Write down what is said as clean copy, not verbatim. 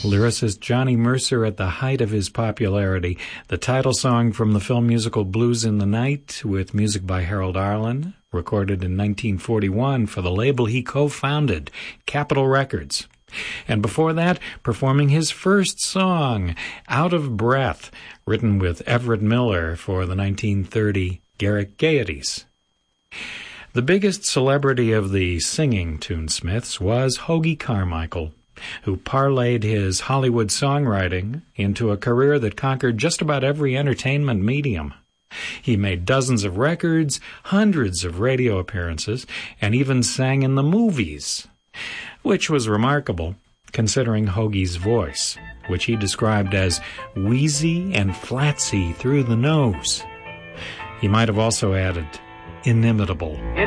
Lyricist Johnny Mercer at the height of his popularity. The title song from the film musical Blues in the Night, with music by Harold Arlen, recorded in 1941 for the label he co-founded, Capitol Records. And before that, performing his first song, Out of Breath, written with Everett Miller for the 1930 Garrick Gaieties. The biggest celebrity of the singing Tunesmiths was Hoagy Carmichael, who parlayed his Hollywood songwriting into a career that conquered just about every entertainment medium. He made dozens of records, hundreds of radio appearances, and even sang in the movies, which was remarkable considering Hoagy's voice, which he described as wheezy and flatsy through the nose. He might have also added, inimitable.